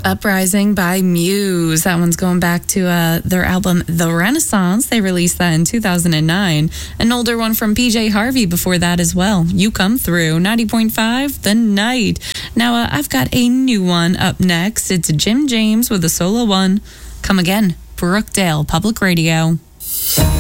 Uprising by Muse. That one's going back to their album The Renaissance. They released that in 2009. An older one from PJ Harvey before that as well. You Come Through. 90.5 The Night. Now I've got a new one up next. It's Jim James with a solo one. Come Again. Brookdale Public Radio.